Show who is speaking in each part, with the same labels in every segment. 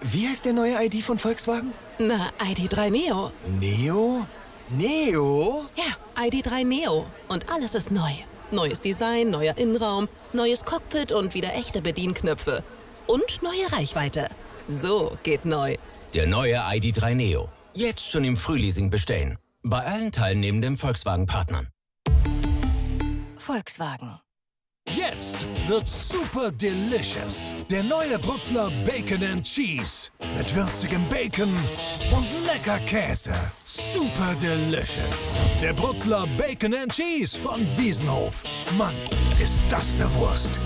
Speaker 1: Wie heißt der neue ID von Volkswagen?
Speaker 2: Na, ID.3 Neo.
Speaker 1: Neo? Neo?
Speaker 2: Ja, ID.3 Neo. Und alles ist neu. Neues Design, neuer Innenraum, neues Cockpit und wieder echte Bedienknöpfe. Und neue Reichweite. So geht neu.
Speaker 3: Der neue ID.3 Neo. Jetzt schon im Frühleasing bestellen. Bei allen teilnehmenden Volkswagen-Partnern.
Speaker 2: Volkswagen.
Speaker 4: Jetzt wird's super delicious. Der neue Brutzler Bacon and Cheese. Mit würzigem Bacon und lecker Käse. Super delicious. Der Brutzler Bacon and Cheese von Wiesenhof. Mann, ist das eine Wurst.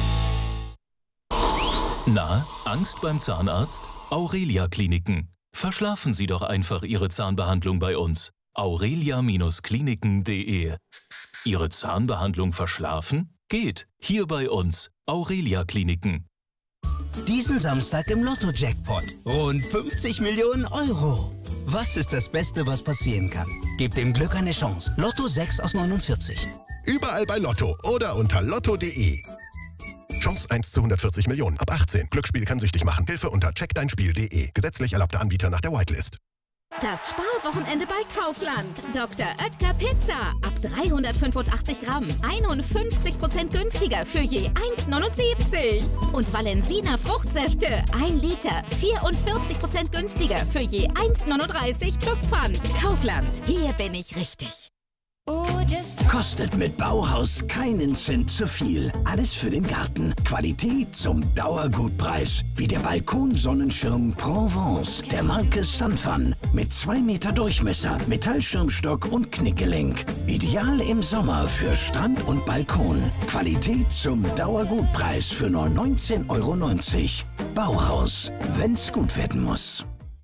Speaker 5: Na, Angst beim Zahnarzt? Aurelia Kliniken. Verschlafen Sie doch einfach Ihre Zahnbehandlung bei uns. aurelia-kliniken.de. Ihre Zahnbehandlung verschlafen? Geht. Hier bei uns. Aurelia Kliniken.
Speaker 6: Diesen Samstag im Lotto-Jackpot. Rund 50 Millionen Euro. Was ist das Beste, was passieren kann? Gebt dem Glück eine Chance. Lotto 6 aus 49.
Speaker 7: Überall bei Lotto oder unter lotto.de. Chance 1 zu 140 Millionen. Ab 18. Glücksspiel kann süchtig machen. Hilfe unter checkdeinspiel.de. Gesetzlich erlaubter Anbieter nach der Whitelist.
Speaker 8: Das Sparwochenende bei Kaufland. Dr. Oetker Pizza. Ab 385 Gramm. 51% günstiger für je 1,79. Und Valensina Fruchtsäfte. 1 Liter. 44% günstiger für je 1,39 plus Pfand. Kaufland. Hier bin ich richtig.
Speaker 9: Kostet mit Bauhaus keinen Cent zu viel. Alles für den Garten. Qualität zum Dauergutpreis. Wie der Balkonsonnenschirm Provence der Marke Sunfun. Mit 2 Meter Durchmesser, Metallschirmstock und Knickgelenk. Ideal im Sommer für Strand und Balkon. Qualität zum Dauergutpreis für nur 19,90 €. Bauhaus, wenn's gut werden muss.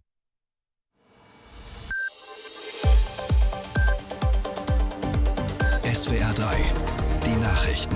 Speaker 10: SWR 3, die Nachrichten.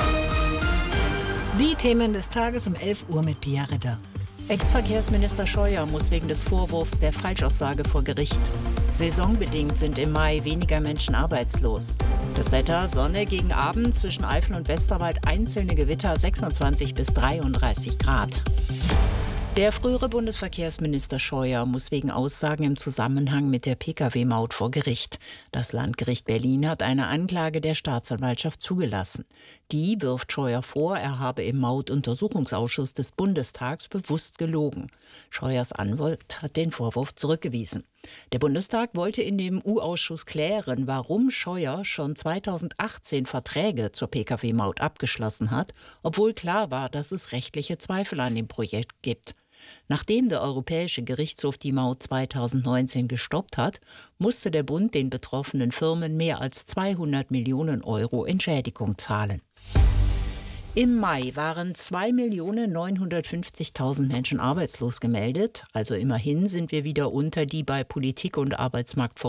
Speaker 11: Die Themen des Tages um 11 Uhr mit Pia Ritter.
Speaker 12: Ex-Verkehrsminister Scheuer muss wegen des Vorwurfs der Falschaussage vor Gericht. Saisonbedingt sind im Mai weniger Menschen arbeitslos. Das Wetter: Sonne gegen Abend, zwischen Eifel und Westerwald einzelne Gewitter, 26 bis 33 Grad. Der frühere Bundesverkehrsminister Scheuer muss wegen Aussagen im Zusammenhang mit der Pkw-Maut vor Gericht. Das Landgericht Berlin hat eine Anklage der Staatsanwaltschaft zugelassen. Die wirft Scheuer vor, er habe im Mautuntersuchungsausschuss des Bundestags bewusst gelogen. Scheuers Anwalt hat den Vorwurf zurückgewiesen. Der Bundestag wollte in dem U-Ausschuss klären, warum Scheuer schon 2018 Verträge zur Pkw-Maut abgeschlossen hat, obwohl klar war, dass es rechtliche Zweifel an dem Projekt gibt. Nachdem der Europäische Gerichtshof die Maut 2019 gestoppt hat, musste der Bund den betroffenen Firmen mehr als 200 Millionen € Entschädigung zahlen. Im Mai waren 2.950.000 Menschen arbeitslos gemeldet. Also immerhin sind wir wieder unter die bei Politik und Arbeitsmarkt